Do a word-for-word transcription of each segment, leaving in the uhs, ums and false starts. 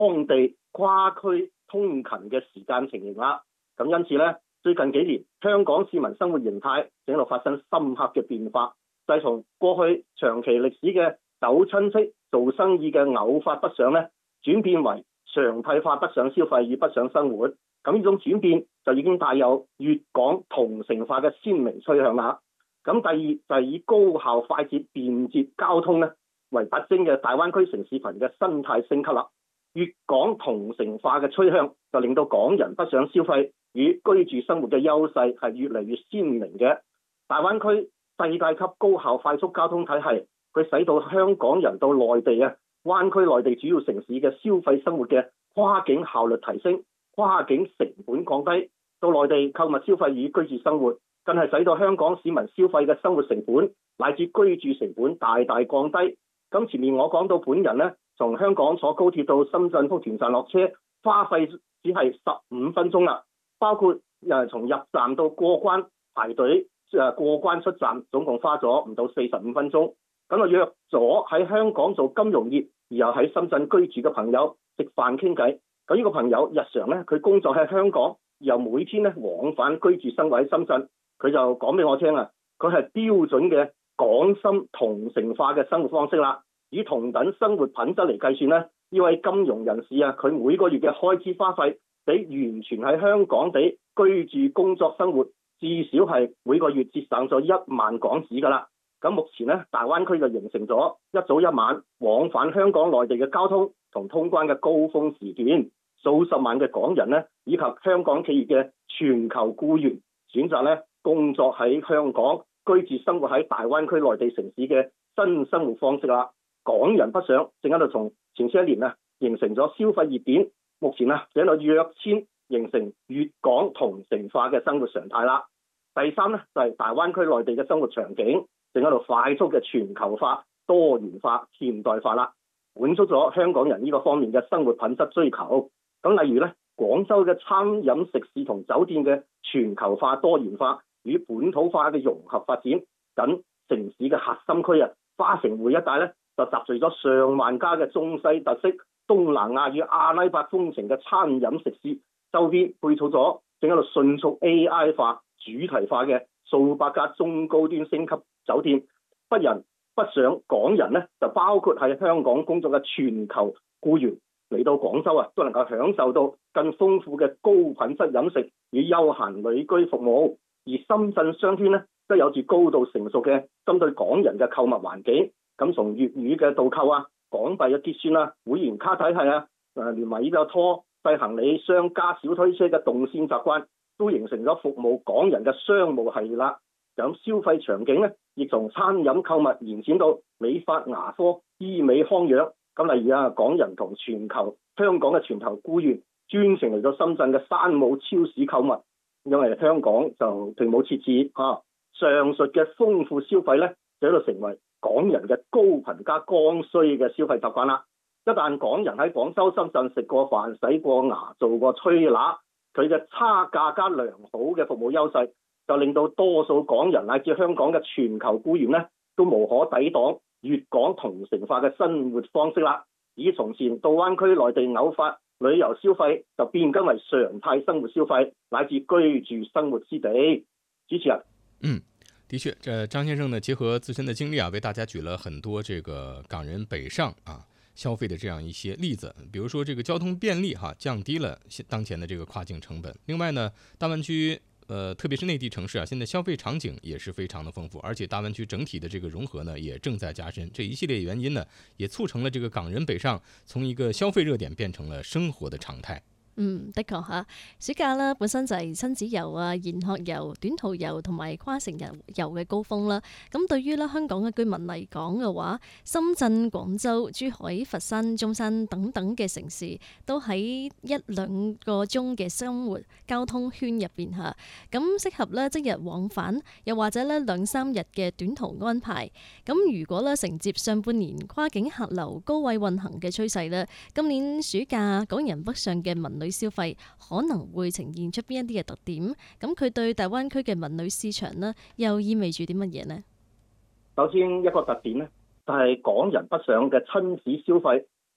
當地跨區通勤嘅時間情形啦。咁因此咧，最近幾年香港市民生活形態正喺度發生深刻嘅變化，就係從過去長期歷史嘅走親戚、做生意嘅偶發北上咧，轉變為常態化北上消費與北上生活。咁呢種轉變就已經帶有粵港同城化嘅鮮明趨向啦。咁第二就係以高效、快捷、便捷交通咧為特徵嘅大灣區城市群嘅生態升級啦。粵港同城化嘅趨向就令到港人北上消費與居住生活嘅優勢係越嚟越鮮明嘅。大灣區世界級高效快速交通體系，佢使到香港人到內地啊，灣區內地主要城市嘅消費生活嘅跨境效率提升，跨境成本降低，到內地購物消費與居住生活，更係使到香港市民消費嘅生活成本乃至居住成本大大降低。咁前面我講到本人咧，從香港坐高鐵到深圳福田站落車，花費只係十五分鐘啦。包括誒從入站到過關排隊誒過關出站，總共花咗唔到四十五分鐘。咁啊約咗喺香港做金融業而又喺深圳居住嘅朋友食飯傾偈。咁呢個朋友日常咧，佢工作喺香港，又每天咧往返居住生活喺深圳。佢就講俾我聽啊，佢係標準嘅港深同城化嘅生活方式啦。以同等生活品質嚟計算咧，呢位金融人士啊，佢每個月嘅開支花費比完全喺香港地居住工作生活至少係每個月節省咗一萬港紙㗎啦。咁目前咧，大灣區就形成咗一早一晚往返香港內地嘅交通同通關嘅高峰時段，數十萬嘅港人咧，以及香港企業嘅全球僱員選擇咧工作喺香港，居住生活喺大灣區內地城市嘅新生活方式啦。港人北上正喺度從前些年啊形成咗消費熱點，目前啊正喺度躍遷形成粵港同城化嘅生活常態啦。第三咧就係、是、大灣區內地嘅生活場景正喺度快速嘅全球化、多元化、現代化啦，滿足咗香港人呢個方面嘅生活品質追求。咁例如咧，廣州嘅餐飲食肆同酒店嘅全球化、多元化與本土化嘅融合發展，等城市嘅核心區啊，花城匯一帶咧，就集聚咗上萬家嘅中西特色、東南亞與阿拉伯風情嘅餐飲食肆，周邊配套咗正喺度迅速 A I 化、主題化嘅數百家中高端星級酒店。北人北上港人咧，就包括喺香港工作嘅全球僱員嚟到廣州啊，都能夠享受到更豐富嘅高品質飲食與休閒旅居服務。而深圳商圈咧，都有住高度成熟嘅針對港人嘅購物環境。咁從粵語嘅導購啊、港幣嘅結算啊、會員卡體系啊，誒連埋呢個拖細行李箱加小推車嘅動線習慣，都形成咗服務港人嘅商務系列啦。咁消費場景咧，亦從餐飲購物延展到美髮牙科、醫美康養。咁例如啊，港人同全球香港嘅全球僱員專程嚟到深圳嘅山姆超市購物，因為香港就並冇設置嚇、啊、上述嘅豐富消費咧，就喺度成為港人嘅高頻加剛需嘅消費習慣啦。一旦港人喺廣州、深圳食過飯、洗過牙、做過吹喇，佢嘅差價加良好嘅服務優勢，就令到多數港人乃至香港嘅全球僱員咧，都無可抵擋粵港同城化嘅生活方式啦。以從前到灣區內地偶發旅遊消費，就變更為常態生活消費乃至居住生活之地。主持人， 嗯。的確，這張先生呢，結合自身的經歷啊，為大家舉了很多這個港人北上啊消費的這樣一些例子。比如說，這個交通便利哈、啊，降低了當前的這個跨境成本。另外呢，大灣區呃，特別是內地城市啊，現在消費場景也是非常的豐富，而且大灣區整體的這個融合呢，也正在加深。這一系列原因呢，也促成了這個港人北上從一個消費熱點變成了生活的常態。 嗯，的確嚇，暑假啦本身就係親子遊啊、研學遊、短途遊同埋跨城遊遊嘅高峰啦。咁對於咧香港嘅居民嚟講嘅話，深圳、廣州、珠海、佛山、中山等等嘅城市都喺一兩個鐘嘅生活交通圈入邊嚇，咁適合咧即日往返，又或者咧兩三日嘅短途安排。咁如果咧承接上半年跨境客流高位運行嘅趨勢咧，今年暑假港人北上嘅文旅消費可能會呈現出邊一啲嘅特點，咁佢對大灣區嘅文旅市場呢，又意味住啲乜嘢呢？ 首先一個特點呢，就係港人北上嘅親子消費，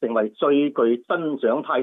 成為最具增長態